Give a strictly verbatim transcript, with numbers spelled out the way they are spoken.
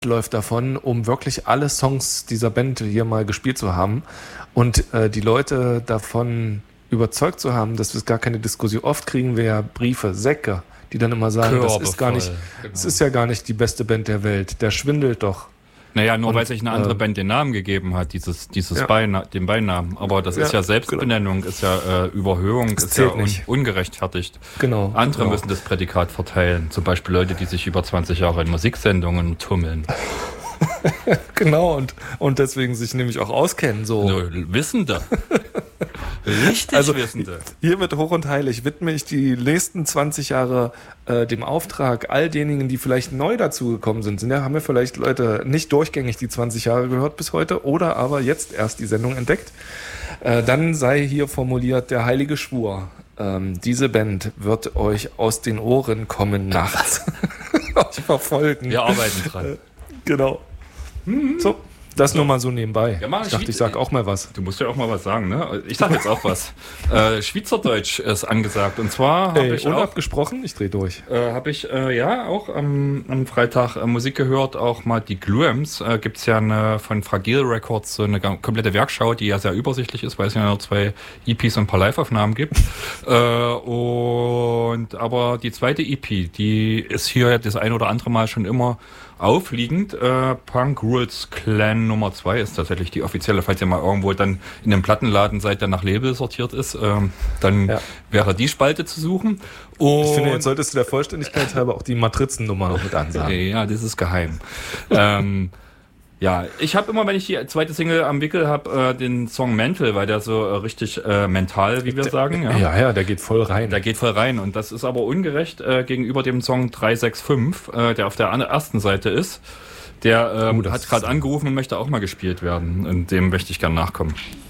läuft davon, um wirklich alle Songs dieser Band hier mal gespielt zu haben und äh, die Leute davon überzeugt zu haben, dass es gar keine Diskussion. Oft kriegen wir ja Briefe, Säcke, die dann immer sagen, Körbe das ist gar nicht, genau. das ist ja gar nicht die beste Band der Welt, der schwindelt doch. Naja, nur und, weil sich eine andere äh, Band den Namen gegeben hat, dieses, dieses ja. Beina- den Beinamen. Aber das ist Ja, ja Selbstbenennung, ist ja äh, Überhöhung, Das ist ja zählt un- nicht. ungerechtfertigt. Genau. Andere genau. müssen das Prädikat verteilen. Zum Beispiel Leute, die sich über zwanzig Jahre in Musiksendungen tummeln. Genau, und, und deswegen sich nämlich auch auskennen. So. So, Wissende. Richtig Also Wissende. hiermit hoch und heilig widme ich die nächsten zwanzig Jahre äh, dem Auftrag, all denjenigen, die vielleicht neu dazugekommen sind. sind ja, haben ja vielleicht Leute nicht durchgängig die zwanzig Jahre gehört bis heute oder aber jetzt erst die Sendung entdeckt. Äh, dann sei hier formuliert der heilige Schwur. Ähm, diese Band wird euch aus den Ohren kommen nachts. euch verfolgen. Wir arbeiten dran. Genau. So, das So. nur mal so nebenbei. Ja, mach ich ich dachte, wie- ich sag auch mal was. Du musst ja auch mal was sagen, ne? Ich sag jetzt auch was. äh, Schweizerdeutsch ist angesagt. Und zwar habe Ey, ich auch... unabgesprochen, ich dreh durch. Äh, habe ich äh, ja auch ähm, am Freitag äh, Musik gehört, auch mal die Gluams. Äh, Gibt es ja eine, von Fragile Records so eine ga- komplette Werkschau, die ja sehr übersichtlich ist, weil es ja nur zwei E Ps und ein paar Live-Aufnahmen gibt. äh, und aber die zweite E P, die ist hier das ein oder andere Mal schon immer aufliegend. Äh, Punk Rules Clan Nummer zwei ist tatsächlich die offizielle. Falls ihr mal irgendwo dann in einem Plattenladen seid, der nach Label sortiert ist, ähm, dann Ja. wäre die Spalte zu suchen. Und Ich finde, jetzt solltest du der Vollständigkeit halber auch die Matrizennummer noch mit ansagen. ja, das ist geheim. ähm, ja, ich habe immer, wenn ich die zweite Single am Wickel habe, äh, den Song Mental, weil der so äh, richtig äh, mental, wie wir sagen. Ja. Ja, ja, der geht voll rein. Der geht voll rein und das ist aber ungerecht äh, gegenüber dem Song drei sechs fünf, äh, der auf der an- ersten Seite ist. Der ähm, Oh, das hat gerade ist- angerufen und möchte auch mal gespielt werden und dem möchte ich gern nachkommen.